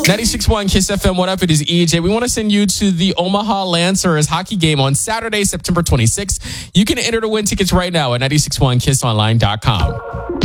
96.1 Kiss FM, what up? It is EJ. We want to send you to the Omaha Lancers hockey game on Saturday, September 26th. You can enter to win tickets right now at 96.1kissonline.com.